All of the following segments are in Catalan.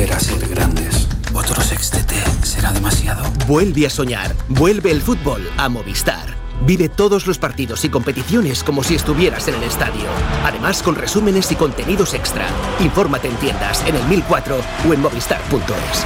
volver a ser grandes. Otro sextete será demasiado. Vuelve a soñar. Vuelve el fútbol a Movistar. Vive todos los partidos y competiciones como si estuvieras en el estadio. Además, con resúmenes y contenidos extra. Infórmate en tiendas, en el 1004 o en movistar.es.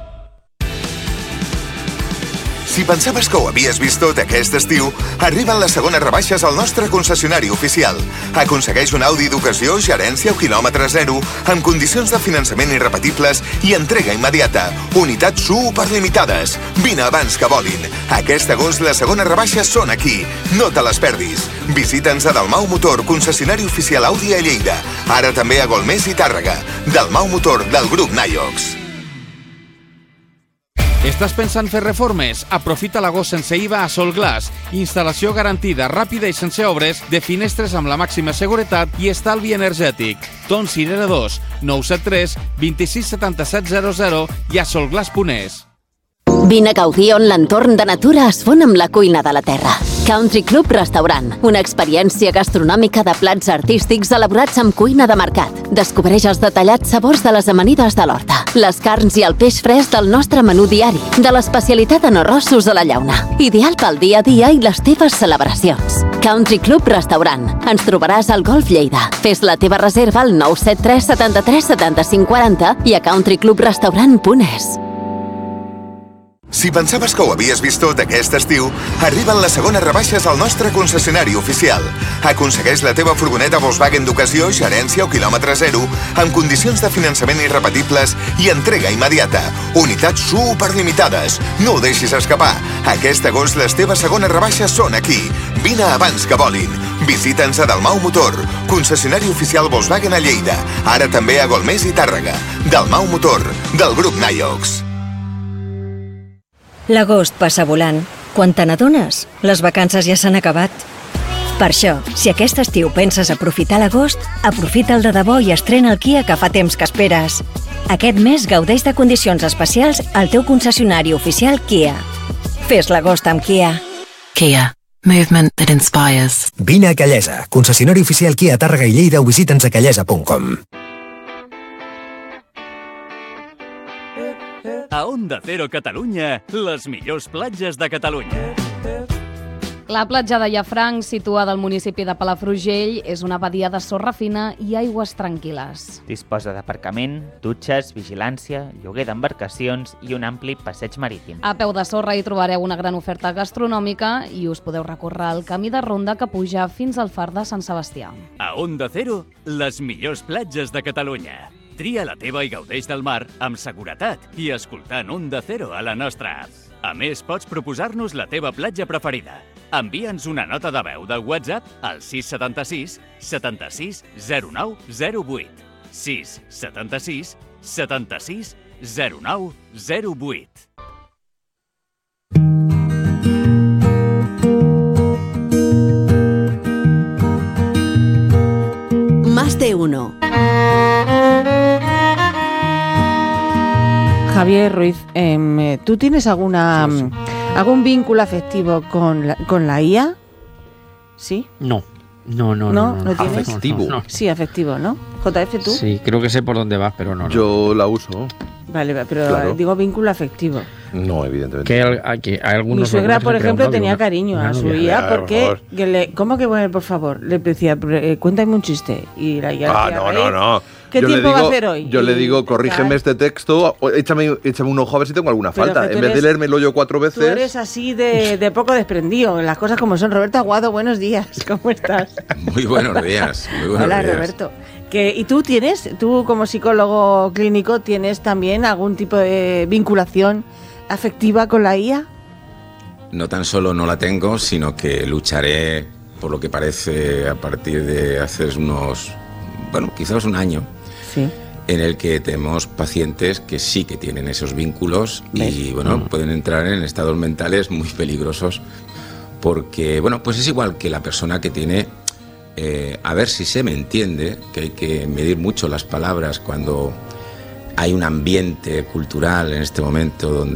Si pensaves que ho havies vist tot aquest estiu, arriben les segones rebaixes al nostre concessionari oficial. Aconsegueix un Audi d'ocasió, gerència o quilòmetre zero, amb condicions de finançament irrepetibles i entrega immediata. Unitats superlimitades. Vine abans que volin. Aquest agost les segones rebaixes són aquí. No te les perdis. Visita'ns a Dalmau Motor, concessionari oficial Audi a Lleida. Ara també a Golmés i Tàrrega. Dalmau Motor, del grup Naiox. Estàs pensant fer reformes? Aprofita l'agost sense IVA a Solglass. Instal·lació garantida, ràpida i sense obres, de finestres amb la màxima seguretat i estalvi energètic. Ton Cirera 2, 973 26 77 00 i a solglass.es. Vine a gaudir on l'entorn de natura es fon amb la cuina de la terra. Country Club Restaurant, una experiència gastronòmica de plats artístics elaborats amb cuina de mercat. Descobreix els detallats sabors de les amanides de l'horta, les carns i el peix fresc del nostre menú diari, de l'especialitat en arrossos a la llauna. Ideal pel dia a dia i les teves celebracions. Country Club Restaurant. Ens trobaràs al Golf Lleida. Fes la teva reserva al 973 73 75 40 i a countryclubrestaurant.es. Si pensaves que ho havies vist tot aquest estiu, arriben les segones rebaixes al nostre concessionari oficial. Aconsegueix la teva furgoneta Volkswagen d'ocasió, gerència o quilòmetre zero, amb condicions de finançament irrepetibles i entrega immediata. Unitats superlimitades. No ho deixis escapar. Aquest agost les teves segones rebaixes són aquí. Vine abans que volin. Visita'ns a Dalmau Motor, concessionari oficial Volkswagen a Lleida. Ara també a Golmés i Tàrrega. Dalmau Motor, del grup Naiox. L'agost passa volant. Quan te n'adones, les vacances ja s'han acabat. Per això, si aquest estiu penses aprofitar l'agost, aprofita'l de debò i estrena el Kia que fa temps que esperes. Aquest mes gaudeix de condicions especials al teu concessionari oficial Kia. Fes l'agost amb Kia. Kia. Movement that inspires. Vine a Callesa, concessionari oficial Kia Tàrrega i Lleida o visita'ns a callesa.com. A Onda Cero Catalunya, les millors platges de Catalunya. La platja de Llafranc, situada al municipi de Palafrugell, és una badia de sorra fina i aigües tranquil·les. Disposa d'aparcament, dutxes, vigilància, lloguer d'embarcacions i un ampli passeig marítim. A peu de sorra hi trobareu una gran oferta gastronòmica i us podeu recórrer el camí de ronda que puja fins al far de Sant Sebastià. A Onda Cero, les millors platges de Catalunya. Tria la teva i gaudeix del mar amb seguretat i escoltant Onda Cero a la nostra app. A més, pots proposar-nos la teva platja preferida. Envia'ns una nota de veu de WhatsApp al 676 76 09 08. 676 76 09 08. Más de uno. Javier Ruiz, ¿tú tienes algún vínculo afectivo con la IA? ¿Sí? No tienes. Afectivo. No. Sí, afectivo, ¿no? JF, ¿tú? Sí, creo que sé por dónde vas, pero no. Yo la uso. Vale, pero claro. Digo vínculo afectivo. No, evidentemente. Que hay algunos. Mi suegra, por ejemplo, tenía cariño a su IA porque... ¿Cómo que bueno, por favor? Le decía, cuéntame un chiste. Y la IA no. ¿Qué tiempo va a hacer hoy? Yo le digo, corrígeme este texto, échame un ojo a ver si tengo alguna falta. En vez de leérmelo yo 4 veces... Tú eres así de poco desprendido, las cosas como son. Roberto Aguado, buenos días, ¿cómo estás? Muy buenos días. Hola, Roberto. ¿Y tú como psicólogo clínico, tienes también algún tipo de vinculación afectiva con la IA? No tan solo no la tengo, sino que lucharé, por lo que parece, a partir de hace quizás un año. Sí. En el que tenemos pacientes que sí que tienen esos vínculos y pueden entrar en estados mentales muy peligrosos porque, pues es igual que la persona que tiene, a ver si se me entiende, que hay que medir mucho las palabras cuando hay un ambiente cultural en este momento donde